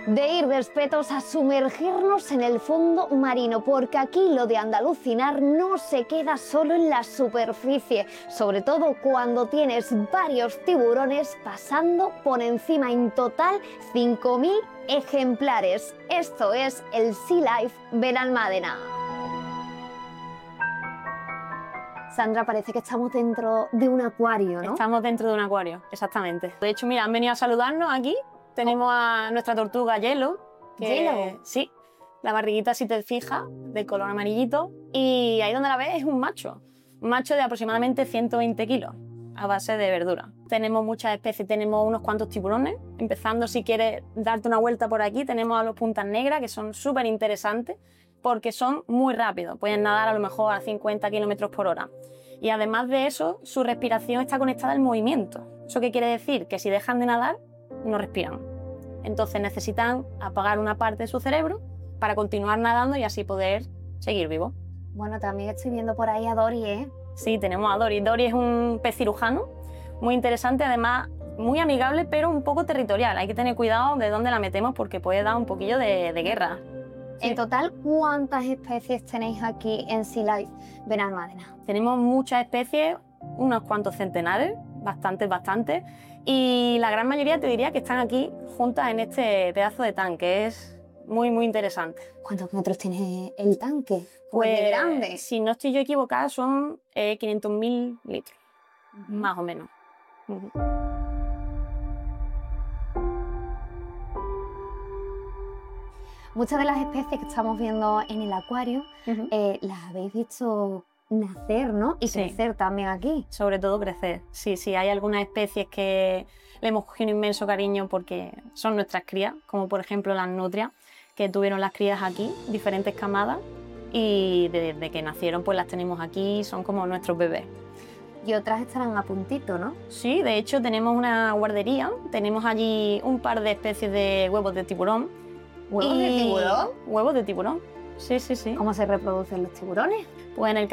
De ir de espetos a sumergirnos en el fondo marino, porque aquí lo de andalucinar no se queda solo en la superficie, sobre todo cuando tienes varios tiburones pasando por encima, en total 5.000 ejemplares. Esto es el Sea Life Benalmádena. Sandra, parece que estamos dentro de un acuario, ¿no? Estamos dentro de un acuario, exactamente. De hecho, mira, han venido a saludarnos aquí. Tenemos a nuestra tortuga Yellow. ¿Yellow? Sí, la barriguita, si te fijas, de color amarillito. Y ahí donde la ves es un macho de aproximadamente 120 kilos, a base de verdura. Tenemos muchas especies, tenemos unos cuantos tiburones. Empezando, si quieres darte una vuelta por aquí, tenemos a los puntas negras, que son súper interesantes, porque son muy rápidos, pueden nadar a lo mejor a 50 kilómetros por hora. Y además de eso, su respiración está conectada al movimiento. ¿Eso qué quiere decir? Que si dejan de nadar, no respiran. Entonces necesitan apagar una parte de su cerebro para continuar nadando y así poder seguir vivos. Bueno, también estoy viendo por ahí a Dory, ¿eh? Sí, tenemos a Dory. Dory es un pez cirujano muy interesante, además muy amigable, pero un poco territorial. Hay que tener cuidado de dónde la metemos porque puede dar un poquillo de guerra. En total, ¿cuántas especies tenéis aquí en Sea Life Benalmádena? Tenemos muchas especies, unos cuantos centenares, bastantes, y la gran mayoría te diría que están aquí juntas en este pedazo de tanque. Es muy interesante. ¿Cuántos metros tiene el tanque? Pues grande. Si no estoy yo equivocada, son 500.000 litros, más o menos. Muchas de las especies que estamos viendo en el acuario las habéis visto nacer, ¿no? Y crecer también aquí. Sobre todo crecer. Sí, hay algunas especies que le hemos cogido un inmenso cariño porque son nuestras crías, como por ejemplo las nutrias, que tuvieron las crías aquí, diferentes camadas, y desde que nacieron pues las tenemos aquí, son como nuestros bebés. Y otras estarán a puntito, ¿no? Sí, de hecho tenemos una guardería, tenemos allí un par de especies de huevos de tiburón. ¿Huevos de tiburón? Huevos de tiburón, sí. ¿Cómo se reproducen los tiburones? Pues en el